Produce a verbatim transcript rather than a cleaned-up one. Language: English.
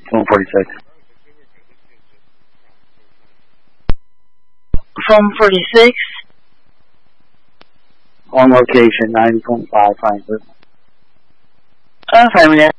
From forty-six. From forty-six. On location, ninety point five Frankfurt. Affirmative.